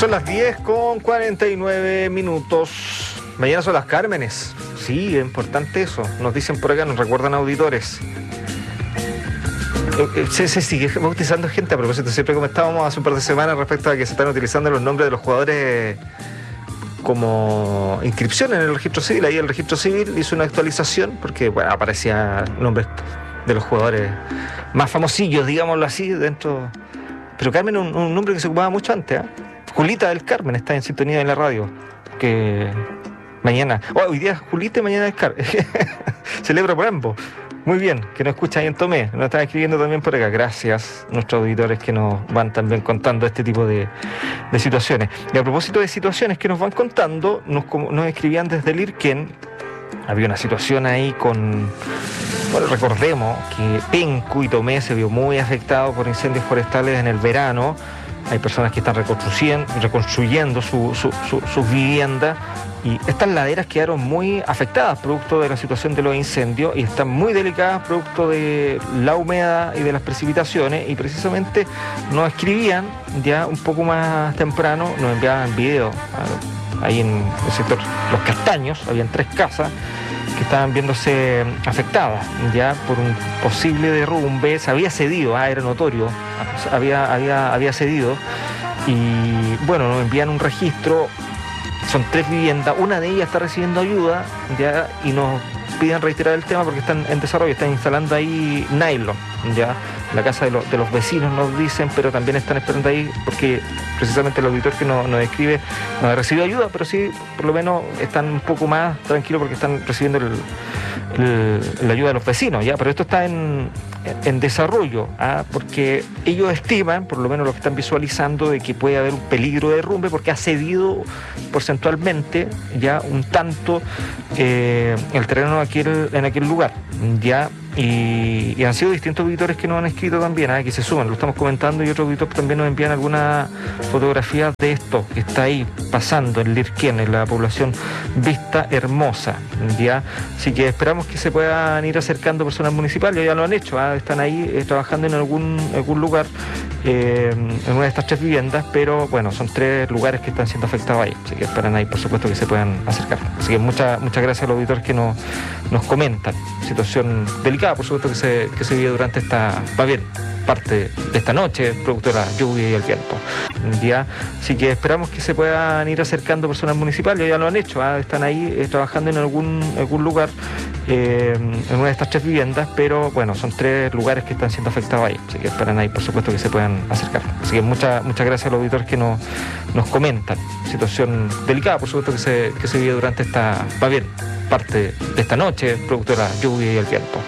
Son las 10:49. Mañana son las Cármenes. Sí, es importante eso. Nos dicen por acá, nos recuerdan auditores. Se sigue bautizando gente. A propósito, siempre comentábamos hace un par de semanas respecto a que se están utilizando los nombres de los jugadores como inscripción en el registro civil. Ahí el registro civil hizo una actualización porque, bueno, aparecían nombres de los jugadores más famosillos, digámoslo así, dentro. Pero Carmen es un nombre que se ocupaba mucho antes, ¿eh? Julita del Carmen está en sintonía en la radio. Que mañana, hoy día es Julita y mañana es Carmen. Celebro por ambos. Muy bien, que nos escucha ahí en Tomé. Nos están escribiendo también por acá. Gracias a nuestros auditores que nos van también contando este tipo de situaciones. Y a propósito de situaciones que nos van contando, nos escribían desde el Irquén. Había una situación ahí con... Bueno, recordemos que Penco y Tomé se vio muy afectado por incendios forestales en el verano. Hay personas que están reconstruyendo sus viviendas y estas laderas quedaron muy afectadas producto de la situación de los incendios y están muy delicadas producto de la humedad y de las precipitaciones, y precisamente nos escribían ya un poco más temprano, nos enviaban videos ahí en el sector Los Castaños. Habían 3 casas que estaban viéndose afectadas ya por un posible derrumbe. Se había cedido, era notorio, había cedido, y bueno, nos envían un registro. Son 3 viviendas, una de ellas está recibiendo ayuda ya, y nos piden reiterar el tema porque están en desarrollo, están instalando ahí nylon, ya, la casa de los vecinos nos dicen, pero también están esperando ahí porque precisamente el auditor que nos escribe no ha recibido ayuda, pero sí, por lo menos están un poco más tranquilos porque están recibiendo la ayuda de los vecinos, ya, pero esto está en desarrollo, porque ellos estiman, por lo menos lo que están visualizando, de que puede haber un peligro de derrumbe porque ha cedido porcentualmente ya un tanto el terreno en aquel lugar, ya. Y han sido distintos auditores que nos han escrito también, que se suman, lo estamos comentando, y otros auditores también nos envían algunas fotografías de esto que está ahí pasando en Lirquén, en la población Vista Hermosa, ya. Así que esperamos que se puedan ir acercando personas municipales, ya lo han hecho, están ahí trabajando en algún lugar, en una de estas 3 viviendas, pero bueno, son 3 lugares que están siendo afectados ahí, así que esperan ahí, por supuesto, que se puedan acercar. Así que muchas gracias a los auditores que nos comentan. Situación delicada, por supuesto, que se vive durante esta, va bien, parte de esta noche, producto de la lluvia y el viento, ya. Así que esperamos que se puedan ir acercando personas municipales, ya lo han hecho, están ahí trabajando en algún lugar, en una de estas 3 viviendas, pero bueno, son 3 lugares que están siendo afectados ahí, así que esperan ahí, por supuesto, que se puedan acercar. Así que muchas gracias a los auditores que nos comentan. Situación delicada, por supuesto, que se vive durante esta, va bien, parte de esta noche, producto de la lluvia y el viento.